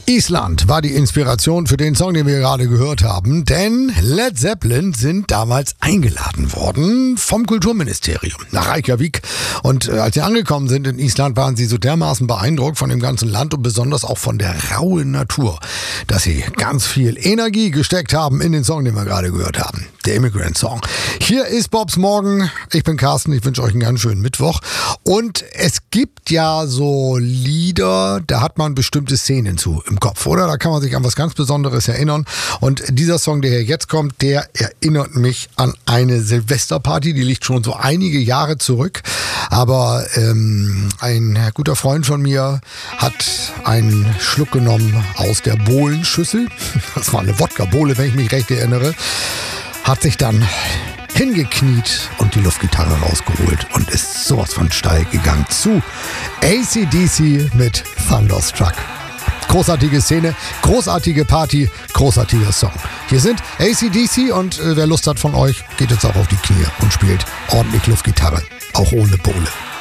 Island war die Inspiration für den Song, den wir gerade gehört haben, denn Led Zeppelin sind damals eingeladen worden vom Kulturministerium nach Reykjavik. Und als sie angekommen sind in Island, waren sie so dermaßen beeindruckt von dem ganzen Land und besonders auch von der rauen Natur, dass sie ganz viel Energie gesteckt haben in den Song, den wir gerade gehört haben, der Immigrant Song. Hier ist Bobs Morgen. Ich bin Carsten, ich wünsche euch einen ganz schönen Mittwoch. Und es gibt ja so Lieder, da hat man bestimmte Szenen zu im Kopf, oder? Da kann man sich an was ganz Besonderes erinnern. Und dieser Song, der hier jetzt kommt, der erinnert mich an eine Silvesterparty, die liegt schon so einige Jahre zurück. Aber ein guter Freund von mir hat einen Schluck genommen aus der Bohlenschüssel. Das war eine Wodka-Bowle, wenn ich mich recht erinnere. Hat sich dann hingekniet und die Luftgitarre rausgeholt und ist sowas von steil gegangen zu AC/DC mit Thunderstruck. Großartige Szene, großartige Party, großartiger Song. Hier sind AC/DC und wer Lust hat von euch, geht jetzt auch auf die Knie und spielt ordentlich Luftgitarre, auch ohne Bowle.